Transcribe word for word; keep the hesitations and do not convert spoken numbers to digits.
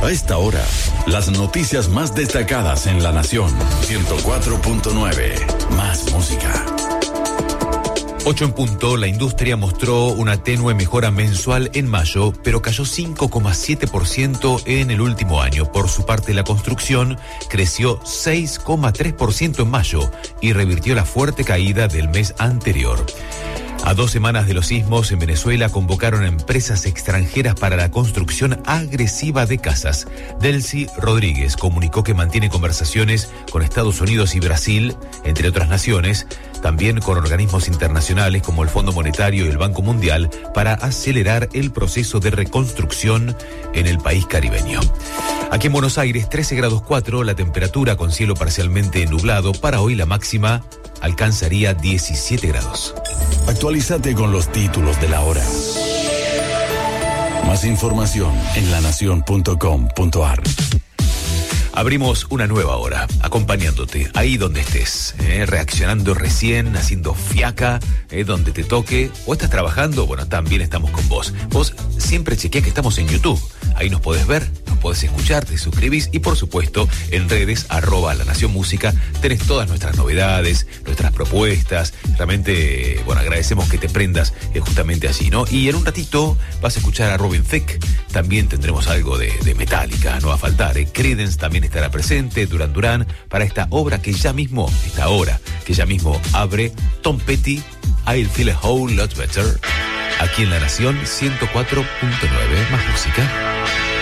A esta hora, las noticias más destacadas en La Nación. ciento cuatro punto nueve. Más música. ocho en punto, la industria mostró una tenue mejora mensual en mayo, pero cayó cinco coma siete por ciento en el último año. Por su parte, la construcción creció seis coma tres por ciento en mayo y revirtió la fuerte caída del mes anterior. A dos semanas de los sismos en Venezuela convocaron a empresas extranjeras para la construcción agresiva de casas. Delcy Rodríguez comunicó que mantiene conversaciones con Estados Unidos y Brasil, entre otras naciones, también con organismos internacionales como el Fondo Monetario y el Banco Mundial, para acelerar el proceso de reconstrucción en el país caribeño. Aquí en Buenos Aires, trece grados cuatro, la temperatura con cielo parcialmente nublado. Para hoy la máxima alcanzaría diecisiete grados. Actualízate con los títulos de la hora. Más información en lanación punto com punto a r. Abrimos una nueva hora, acompañándote ahí donde estés, eh, reaccionando recién, haciendo fiaca, eh, donde te toque, o estás trabajando, bueno, también estamos con vos. Vos siempre chequea que estamos en YouTube, ahí nos podés ver, nos podés escuchar, te suscribís y por supuesto en redes, arroba La Nación Música, tenés todas nuestras novedades, nuestras propuestas, realmente, bueno, agradecemos que te prendas eh, justamente allí, ¿no? Y en un ratito vas a escuchar a Robin Thicke, también tendremos algo de, de Metallica, no va a faltar, eh, Creedence también estará presente, Duran Duran, para esta obra que ya mismo, esta hora, que ya mismo abre Tom Petty, I'll Feel a Whole Lot Better, aquí en La Nación ciento cuatro punto nueve, más música.